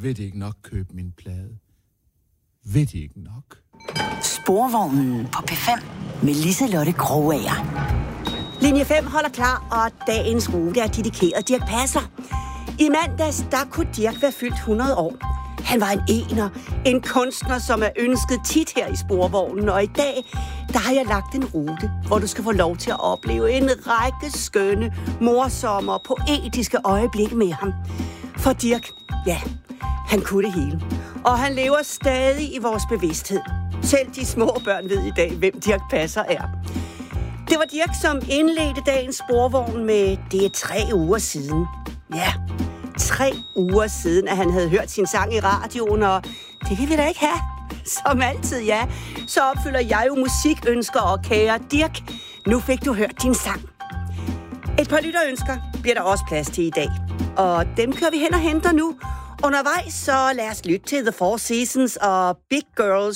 Vil de ikke nok købe min plade? Vil de ikke nok? Sporvognen på P5 med Liselotte Krogager. Linje 5 holder klar, og dagens rute er dedikeret Dirch Passer. I mandags, der kunne Dirch være fyldt 100 år. Han var en ener, en kunstner, som er ønsket tit her i Sporvognen, og i dag, der har jeg lagt en rute, hvor du skal få lov til at opleve en række skønne, morsomme og poetiske øjeblikke med ham. For Dirch, ja, han kunne det hele. Og han lever stadig i vores bevidsthed. Selv de små børn ved i dag, hvem Dirch Passer er. Det var Dirch, som indledte dagens Sporvogn med det er 3 uger siden. Ja, 3 uger siden, at han havde hørt sin sang i radioen, og det vil vi da ikke have. Som altid, ja. Så opfylder jeg jo musikønsker, og kære Dirch, nu fik du hørt din sang. Et par lytterønsker bliver der også plads til i dag, og dem kører vi hen og henter nu. Undervejs, så lad os lytte til The Four Seasons og Big Girls